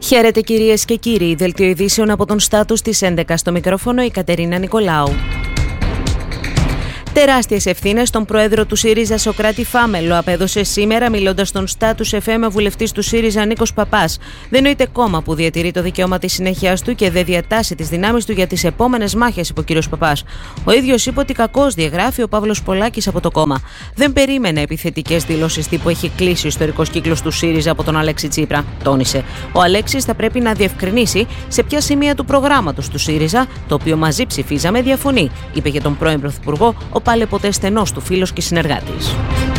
Χαίρετε κυρίες και κύριοι, δελτίο ειδήσεων από τον Στάτους της 11, στο μικρόφωνο η Κατερίνα Νικολάου. Τεράστιες ευθύνες στον πρόεδρο του ΣΥΡΙΖΑ Σωκράτη Φάμελο απέδωσε σήμερα μιλώντας στον Στάτους FM ο βουλευτής του ΣΥΡΙΖΑ Νίκος Παπάς. Δεν νοείται κόμμα που διατηρεί το δικαίωμα της συνέχειας του και δεν διατάσσει τις δυνάμεις του για τις επόμενες μάχες, είπε ο κ. Παπάς. Ο ίδιος είπε ότι κακώς διαγράφει ο Παύλος Πολάκης από το κόμμα. Δεν περίμενε επιθετικές δηλώσεις τύπου έχει κλείσει ο ιστορικός κύκλος του ΣΥΡΙΖΑ από τον Αλέξη Τσίπρα, τόνισε. Ο Αλέξης θα πρέπει να διευκρινίσει σε ποια σημεία του προγράμματος του ΣΥΡΙΖΑ, το οποίο μαζί ψηφίζαμε, διαφωνεί, είπε για τον πρώην Πρωθυπουργό ο πάλε στενός του φίλος και συνεργάτης.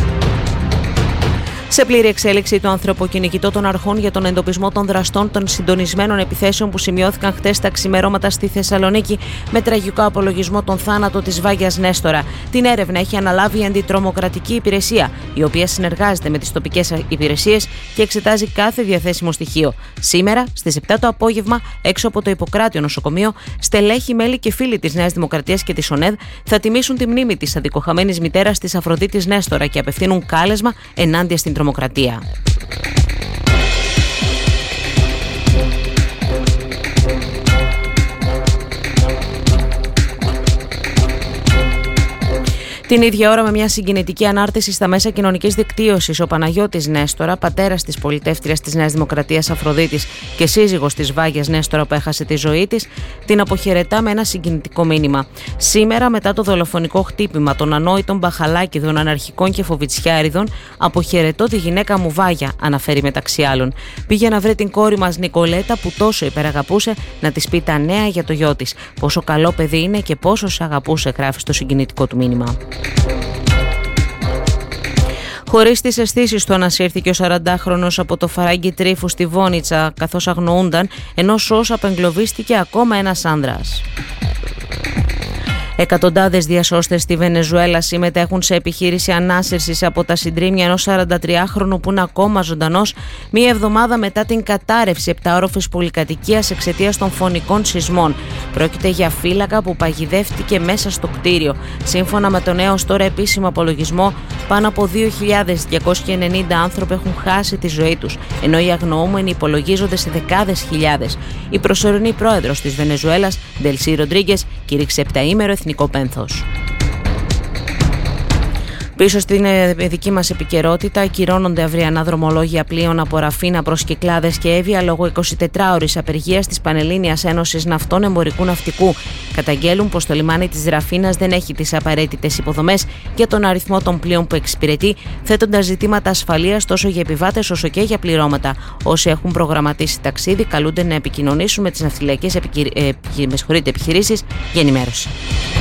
Σε πλήρη εξέλιξη το ανθρωποκυνηγητό των αρχών για τον εντοπισμό των δραστών των συντονισμένων επιθέσεων που σημειώθηκαν χτες τα ξημερώματα στη Θεσσαλονίκη με τραγικό απολογισμό τον θάνατο της Βάγιας Νέστορα. Την έρευνα έχει αναλάβει η Αντιτρομοκρατική Υπηρεσία, η οποία συνεργάζεται με τις τοπικές υπηρεσίες και εξετάζει κάθε διαθέσιμο στοιχείο. Σήμερα, στις 7 το απόγευμα, έξω από το Ιπποκράτιο νοσοκομείο, στελέχη, μέλη και φίλοι της Νέας Δημοκρατίας και της ΟΝΕΔ θα τιμήσουν τη μνήμη της αδικοχαμένης μητέρας της Αφροδίτης Νέστορα και απευθύνουν κάλεσμα ενάντια στην τρομοκρατία. Την ίδια ώρα, με μια συγκινητική ανάρτηση στα μέσα κοινωνικής δικτύωσης, ο Παναγιώτης Νέστορα, πατέρας της πολιτεύτριας της Νέας Δημοκρατίας Αφροδίτης και σύζυγος της Βάγιας Νέστορα που έχασε τη ζωή της, την αποχαιρετά με ένα συγκινητικό μήνυμα. Σήμερα, μετά το δολοφονικό χτύπημα των ανόητων μπαχαλάκηδων, αναρχικών και φοβιτσιάριδων, αποχαιρετώ τη γυναίκα μου Βάγια, αναφέρει μεταξύ άλλων. Πήγε να βρει την κόρη μας Νικολέτα που τόσο υπεραγαπούσε να της πει τα νέα για το γιο της. Πόσο καλό παιδί είναι και πόσο σε αγαπούσε, γράφει στο συγκινητικό του μήνυμα. Χωρίς τις αισθήσεις του ανασύρθηκε ο 40χρονος από το φαράγγι Τρίφου στη Βόνιτσα καθώς αγνοούνταν, ενώ σως απεγκλωβίστηκε ακόμα ένας άνδρας. Εκατοντάδες διασώστες στη Βενεζουέλα συμμετέχουν σε επιχείρηση ανάσυρσης από τα συντρίμμια ενός 43χρονου που είναι ακόμα ζωντανός, μία εβδομάδα μετά την κατάρρευση επταόροφης πολυκατοικίας εξαιτίας των φωνικών σεισμών. Πρόκειται για φύλακα που παγιδεύτηκε μέσα στο κτίριο. Σύμφωνα με τον έως τώρα επίσημο απολογισμό, πάνω από 2.290 άνθρωποι έχουν χάσει τη ζωή τους, ενώ οι αγνοούμενοι υπολογίζονται σε δεκάδες χιλιάδες. Η προσωρινή πρόεδρος της Βενεζουέλας, Ντελσί Ροντρίγκες, κήρυξε επταήμερο εθνικό πένθος. Πίσω στην δική μας επικαιρότητα, ακυρώνονται αυριανά δρομολόγια πλοίων από Ραφίνα προς Κυκλάδες και Εύβοια λόγω 24ωρης απεργίας της Πανελλήνιας Ένωσης Ναυτών Εμπορικού Ναυτικού. Καταγγέλουν πως το λιμάνι της Ραφίνας δεν έχει τις απαραίτητες υποδομές για τον αριθμό των πλοίων που εξυπηρετεί, θέτοντας ζητήματα ασφαλείας τόσο για επιβάτες όσο και για πληρώματα. Όσοι έχουν προγραμματίσει ταξίδι καλούνται να επικοινωνήσουν με τις ναυτιλιακές επιχειρήσεις για ενημέρωση.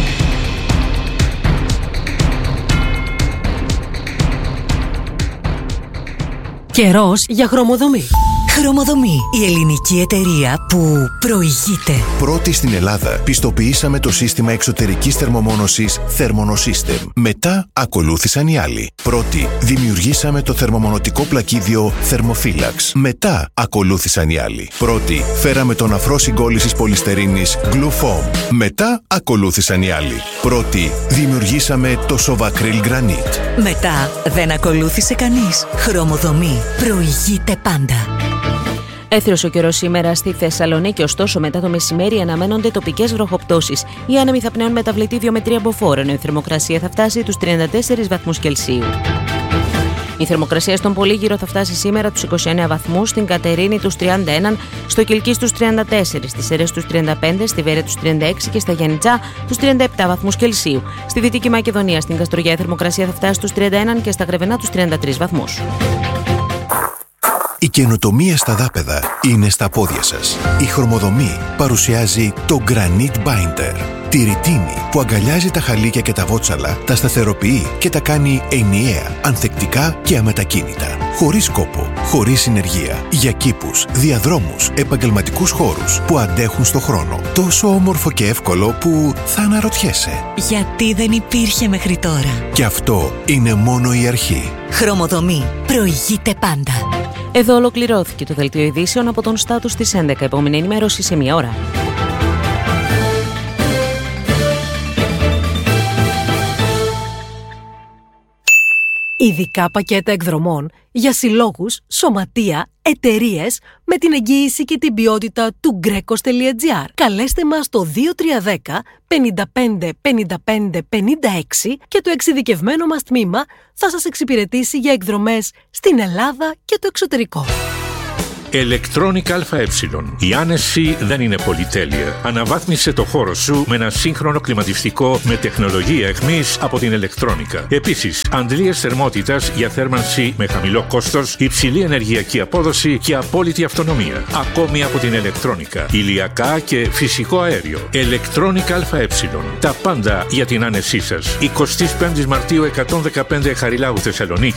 Καιρός για χρωμοδομή. Χρωμοδομή, η ελληνική εταιρεία που προηγείται. Πρώτη στην Ελλάδα πιστοποιήσαμε το σύστημα εξωτερικής θερμομόνωσης Thermonosystem. Μετά ακολούθησαν οι άλλοι. Πρώτη δημιουργήσαμε το θερμομονωτικό πλακίδιο Thermophilax. Μετά ακολούθησαν οι άλλοι. Πρώτη φέραμε τον αφρό συγκόλλησης πολυστερίνης Glufoam. Μετά ακολούθησαν οι άλλοι. Πρώτη δημιουργήσαμε το Sovacryl Granite. Μετά δεν ακολούθησε κανείς. Χρωμοδομή προηγείται πάντα. Έθριος ο καιρός σήμερα στη Θεσσαλονίκη, ωστόσο μετά το μεσημέρι αναμένονται τοπικές βροχοπτώσεις. Οι άνεμοι θα πνέουν μεταβλητή 2 με 3 μποφόρ, ενώ η θερμοκρασία θα φτάσει τους 34 βαθμούς Κελσίου. Η θερμοκρασία στον Πολύγυρο θα φτάσει σήμερα τους 29 βαθμούς, στην Κατερίνη τους 31, στο Κιλκής τους 34, στις Σέρρες τους 35, στη Βέρεια τους 36 και στα Γιαννιτσά τους 37 βαθμούς Κελσίου. Στη Δυτική Μακεδονία, στην Καστοριά, η θερμοκρασία θα φτάσει στους 31 και στα Γρεβενά τους 33 βαθμούς. Η καινοτομία στα δάπεδα είναι στα πόδια σας. Η Χρωμοδομή παρουσιάζει το Granite Binder. Τη ρητίνη που αγκαλιάζει τα χαλίκια και τα βότσαλα, τα σταθεροποιεί και τα κάνει ενιαία, ανθεκτικά και αμετακίνητα. Χωρίς κόπο, χωρίς συνεργεία. Για κήπους, διαδρόμους, επαγγελματικούς χώρους που αντέχουν στο χρόνο. Τόσο όμορφο και εύκολο που θα αναρωτιέσαι. Γιατί δεν υπήρχε μέχρι τώρα. Και αυτό είναι μόνο η αρχή. Χρωμοδομή προηγείται πάντα. Εδώ ολοκληρώθηκε το δελτίο ειδήσεων από τον Στάτους της 11. Επόμενη ενημέρωση σε 1 ώρα. Ειδικά πακέτα εκδρομών για συλλόγους, σωματεία, εταιρείες με την εγγύηση και την ποιότητα του Greco.gr. Καλέστε μας στο 2310 55 55 56 και το εξειδικευμένο μας τμήμα θα σας εξυπηρετήσει για εκδρομές στην Ελλάδα και το εξωτερικό. Electronic ΑΕ. Η άνεση δεν είναι πολυτέλεια. Αναβάθμισε το χώρο σου με ένα σύγχρονο κλιματιστικό με τεχνολογία εχμής από την Electronica. Επίσης, αντλίες θερμότητας για θέρμανση με χαμηλό κόστος, υψηλή ενεργειακή απόδοση και απόλυτη αυτονομία. Ακόμη από την Electronica. Ηλιακά και φυσικό αέριο. Electronic ΑΕ. Τα πάντα για την άνεσή σας. 25 Μαρτίου 115 Χαριλάου Θεσσαλονίκη.